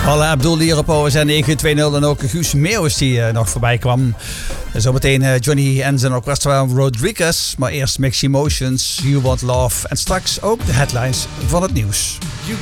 Paula Abdul hier op OSN 920 en ook Guus Meeuwis die nog voorbij kwam. Zometeen Johnny en zijn orchestra Rodriguez. Maar eerst Mixed Emotions, You Want Love en straks ook de headlines van het nieuws.